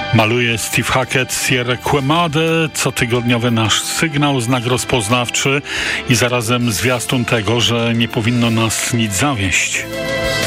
Maluje Steve Hackett, Sierra Quemade, cotygodniowy nasz sygnał, znak rozpoznawczy i zarazem zwiastun tego, że nie powinno nas nic zawieść.